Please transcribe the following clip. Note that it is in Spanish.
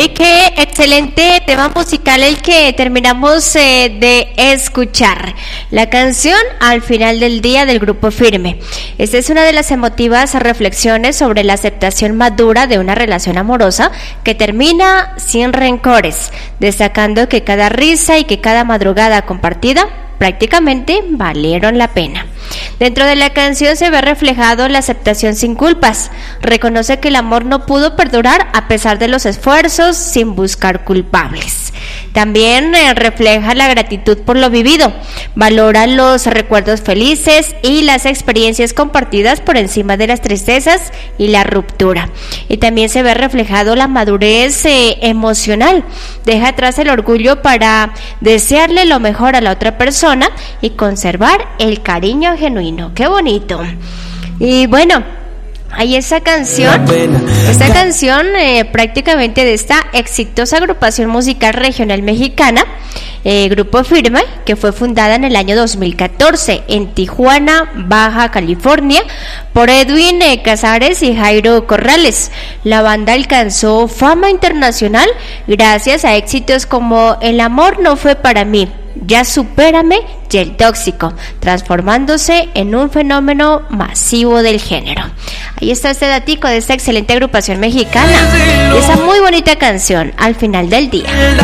Ve qué excelente tema musical el que terminamos de escuchar. La canción Al final del día del Grupo Firme. Esta es una de las emotivas reflexiones sobre la aceptación madura de una relación amorosa que termina sin rencores, destacando que cada risa y que cada madrugada compartida prácticamente valieron la pena. Dentro de la canción se ve reflejado la aceptación sin culpas. Reconoce que el amor no pudo perdurar a pesar de los esfuerzos, sin buscar culpables. También refleja la gratitud por lo vivido. Valora los recuerdos felices y las experiencias compartidas por encima de las tristezas y la ruptura. Y también se ve reflejado la madurez emocional. Deja atrás el orgullo para desearle lo mejor a la otra persona y conservar el cariño genuino. ¡Qué bonito! Y bueno, hay esta canción prácticamente de esta exitosa agrupación musical regional mexicana, Grupo Firme, que fue fundada en el año 2014 en Tijuana, Baja California, por Edwin Casares y Jairo Corrales. La banda alcanzó fama internacional gracias a éxitos como El amor no fue para mí, Ya supérame y El tóxico, transformándose en un fenómeno masivo del género. Ahí está este datico de esta excelente agrupación mexicana, esa muy bonita canción, Al final del día.